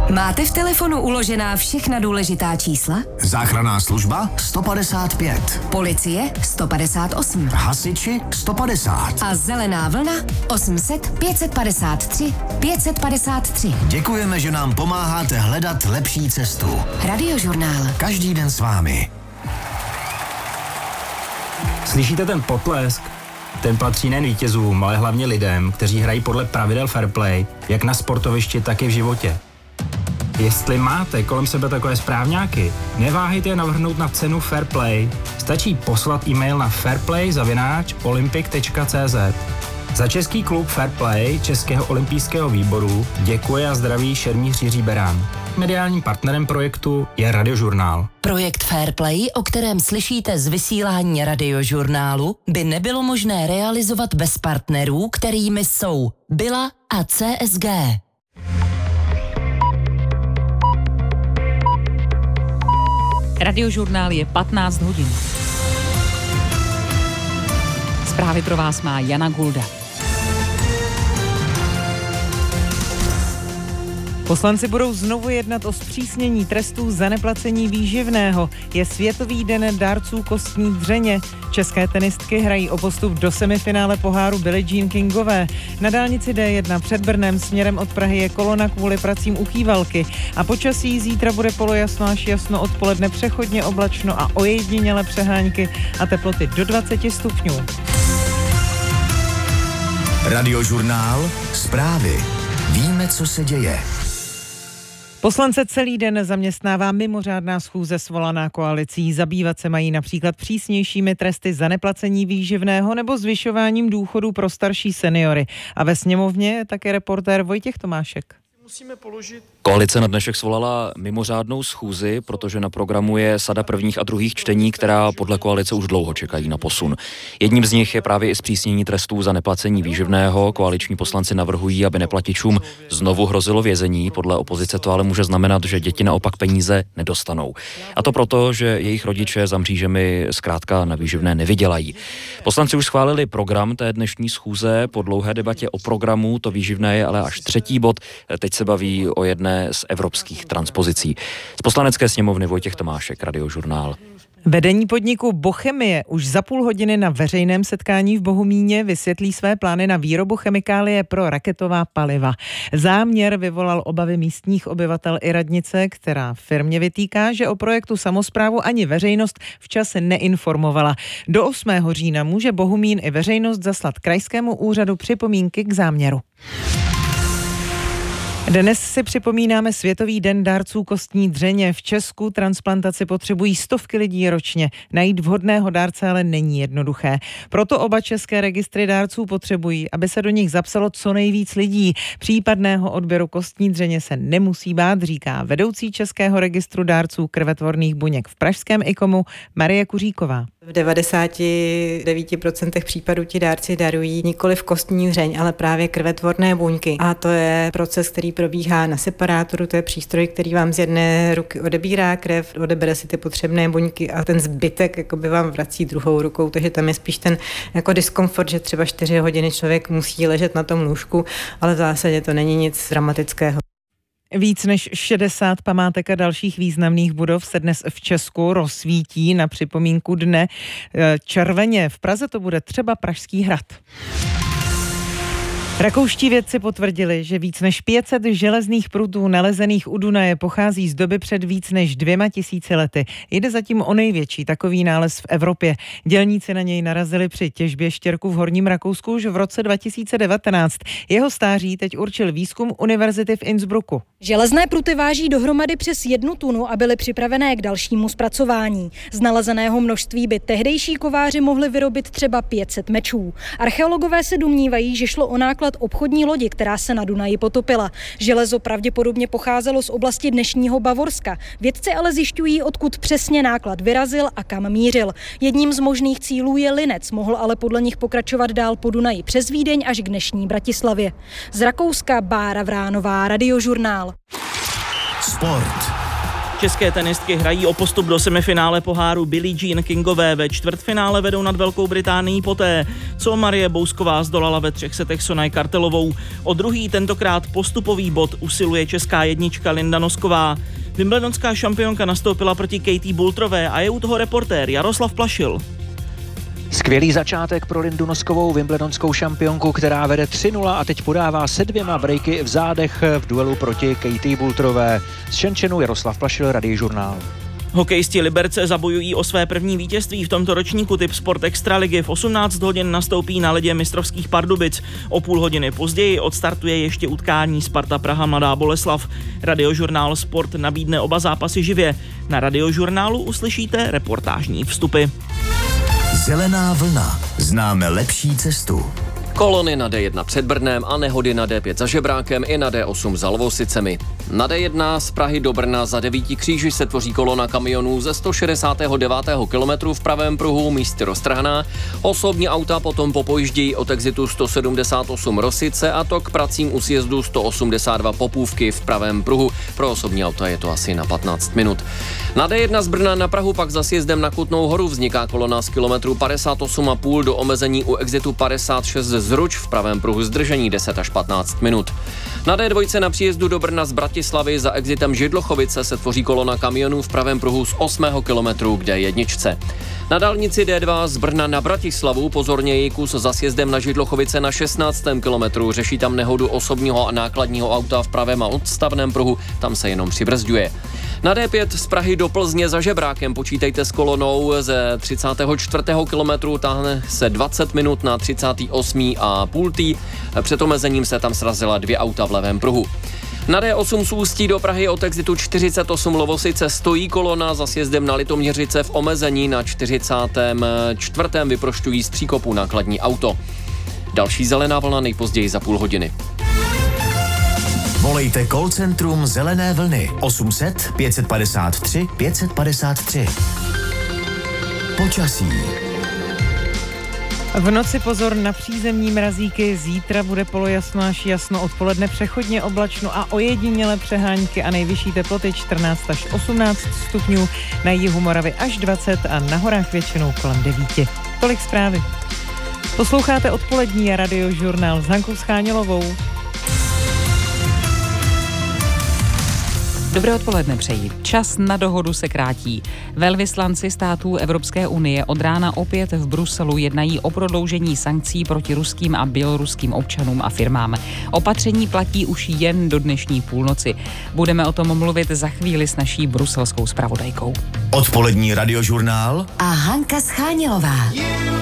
Máte v telefonu uložená všechna důležitá čísla? Záchranná služba 155. Policie 158. Hasiči 150. A zelená vlna 800 553 553. Děkujeme, že nám pomáháte hledat lepší cestu. Radiožurnál. Každý den s vámi. Slyšíte ten potlesk? Ten patří nejen vítězům, ale hlavně lidem, kteří hrají podle pravidel fair play, jak na sportovišti, tak i v životě. Jestli máte kolem sebe takové správňáky, neváhejte je navrhnout na cenu Fair Play. Stačí poslat e-mail na fairplay@olympic.cz. Za český klub Fair Play Českého olympijského výboru děkuje a zdraví šermíř Jiří Berán. Mediálním partnerem projektu je Radiožurnál. Projekt Fair Play, o kterém slyšíte z vysílání Radiožurnálu, by nebylo možné realizovat bez partnerů, kterými jsou Byla a CSG. Radiožurnál je 15 hodin. Zprávy pro vás má Jana Gulda. Poslanci budou znovu jednat o zpřísnění trestů za neplacení výživného. Je Světový den dárců kostní dřeně. České tenistky hrají o postup do semifinále poháru Billie Jean Kingové. Na dálnici D1 před Brnem směrem od Prahy je kolona kvůli pracím u Kývalky. A počasí zítra bude polojasno až jasno, odpoledne přechodně oblačno a ojediněle přehánky a teploty do 20 stupňů. Radiožurnál. Zprávy. Víme, co se děje. Poslance celý den zaměstnává mimořádná schůze svolaná koalicí. Zabývat se mají například přísnějšími tresty za neplacení výživného nebo zvyšováním důchodů pro starší seniory. A ve sněmovně je také reportér Vojtěch Tomášek. Koalice na dnešek svolala mimořádnou schůzi, protože na programu je sada prvních a druhých čtení, která podle koalice už dlouho čekají na posun. Jedním z nich je právě i zpřísnění trestů za neplacení výživného. Koaliční poslanci navrhují, aby neplatičům znovu hrozilo vězení. Podle opozice to ale může znamenat, že děti naopak peníze nedostanou. A to proto, že jejich rodiče za mřížemi zkrátka na výživné nevydělají. Poslanci už schválili program té dnešní schůze. Po dlouhé debatě o programu to výživné je ale až třetí bod. Teď se baví o jedné z evropských transpozicí. Z Poslanecké sněmovny Vojtěch Tomášek, Radiožurnál. Vedení podniku Bochemie už za půl hodiny na veřejném setkání v Bohumíně vysvětlí své plány na výrobu chemikálie pro raketová paliva. Záměr vyvolal obavy místních obyvatel i radnice, která firmě vytýká, že o projektu samosprávu ani veřejnost včas neinformovala. Do 8. října může Bohumín i veřejnost zaslat krajskému úřadu připomínky k záměru. Dnes si připomínáme Světový den dárců kostní dřeně. V Česku transplantaci potřebují stovky lidí ročně. Najít vhodného dárce ale není jednoduché. Proto oba české registry dárců potřebují, aby se do nich zapsalo co nejvíc lidí. Případného odběru kostní dřeně se nemusí bát, říká vedoucí Českého registru dárců krvetvorných buněk v pražském IKOMu Marie Kuříková. V 99% případů ti dárci darují nikoliv kostní dřeň, ale právě krvetvorné buňky. A to je proces, který probíhá na separátoru, to je přístroj, který vám z jedné ruky odebírá krev, odebere si ty potřebné buňky a ten zbytek jakoby vám vrací druhou rukou, takže tam je spíš ten jako diskomfort, že třeba 4 hodiny člověk musí ležet na tom lůžku, ale v zásadě to není nic dramatického. Víc než 60 památek a dalších významných budov se dnes v Česku rozsvítí na připomínku dne. Červeně v Praze to bude třeba Pražský hrad. Rakouští vědci potvrdili, že víc než 500 železných prutů nalezených u Dunaje pochází z doby před víc než 2000 lety. Jde zatím o největší takový nález v Evropě. Dělníci na něj narazili při těžbě štěrku v Horním Rakousku už v roce 2019. Jeho stáří teď určil výzkum univerzity v Innsbrucku. Železné pruty váží dohromady přes 1 tunu a byly připravené k dalšímu zpracování. Z nalezeného množství by tehdejší kováři mohli vyrobit třeba 500 mečů. Archeologové se domnívají, že šlo o náklad obchodní lodi, která se na Dunaji potopila. Železo pravděpodobně pocházelo z oblasti dnešního Bavorska. Vědci ale zjišťují, odkud přesně náklad vyrazil a kam mířil. Jedním z možných cílů je Linec, mohl ale podle nich pokračovat dál po Dunaji přes Vídeň až k dnešní Bratislavě. Z Rakouska Bára Vránová, Radiožurnál. Sport. České tenistky hrají o postup do semifinále poháru Billie Jean Kingové. Ve čtvrtfinále vedou nad Velkou Británií poté, co Marie Bousková zdolala ve 3 setech Sonaj Kartelovou. O druhý, tentokrát postupový bod, usiluje česká jednička Linda Nosková. Wimbledonská šampionka nastoupila proti Katie Boulterové a je u toho reportér Jaroslav Plašil. Skvělý začátek pro Lindu Noskovou, wimbledonskou šampionku, která vede 3-0 a teď podává se 2 breaky v zádech v duelu proti Katie Boulterové. Z Shenzhenu Jaroslav Plašil, Radiožurnál. Hokejisti Liberce zabojují o své první vítězství v tomto ročníku Tip Sport Extraligy. V 18 hodin nastoupí na ledě mistrovských Pardubic. O půl hodiny později odstartuje ještě utkání Sparta Praha Mladá Boleslav. Radiožurnál Sport nabídne oba zápasy živě. Na Radiožurnálu uslyšíte reportážní vstupy. Zelená vlna. Známe lepší cestu. Kolony na D1 před Brnem a nehody na D5 za Žebrákem i na D8 za Lovosicemi. Na D1 z Prahy do Brna za 9 kříži se tvoří kolona kamionů ze 169. kilometru v pravém pruhu místy roztrhaná. Osobní auta potom popojíždějí od exitu 178 Rosice a to k pracím u sjezdu 182 Popůvky v pravém pruhu. Pro osobní auta je to asi na 15 minut. Na D1 z Brna na Prahu pak za sjezdem na Kutnou Horu vzniká kolona z kilometru 58,5 do omezení u exitu 56 Zruč v pravém pruhu zdržení 10 až 15 minut. Na D2 na příjezdu do Brna z Bratislavy za exitem Židlochovice se tvoří kolona kamionů v pravém pruhu z 8. kilometru k D1. Na dálnici D2 z Brna na Bratislavu pozorněji kus za sjezdem na Židlochovice na 16. kilometru. Řeší tam nehodu osobního a nákladního auta v pravém a odstavném pruhu, tam se jenom přibrzďuje. Na D5 z Prahy do Plzně za Žebrákem počítejte s kolonou ze 34. kilometru, táhne se 20 minut na 38. a půl. Před omezením se tam srazila 2 auta v levém pruhu. Na D8 z Ústí do Prahy od exitu 48 Lovosice stojí kolona za sjezdem na Litoměřice v omezení na 44. vyprošťují z příkopu nákladní auto. Další zelená vlna nejpozději za půl hodiny. Volejte call centrum Zelené vlny 800 553 553. Počasí. V noci pozor na přízemní mrazíky, zítra bude polojasno až jasno, odpoledne přechodně oblačno a ojedinělé přehánky a nejvyšší teploty 14 až 18 stupňů, na jihu Moravy až 20 a na horách většinou kolem 9. Tolik zprávy. Posloucháte odpolední Radiožurnál s Hankou Schánělovou. Dobré odpoledne přeji. Čas na dohodu se krátí. Velvyslanci států Evropské unie od rána opět v Bruselu jednají o prodloužení sankcí proti ruským a běloruským občanům a firmám. Opatření platí už jen do dnešní půlnoci. Budeme o tom mluvit za chvíli s naší bruselskou zpravodajkou. Odpolední Radiožurnál a Hanka Schánělová.